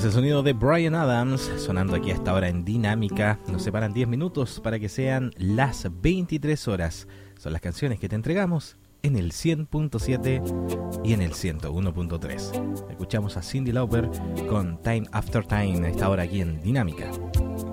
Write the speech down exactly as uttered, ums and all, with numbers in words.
Es el sonido de Bryan Adams sonando aquí hasta ahora en Dinámica. Nos separan diez minutos para que sean las veintitrés horas. Son las canciones que te entregamos en el cien punto siete y en el ciento uno punto tres. Escuchamos a Cyndi Lauper con Time After Time a esta hora aquí en Dinámica.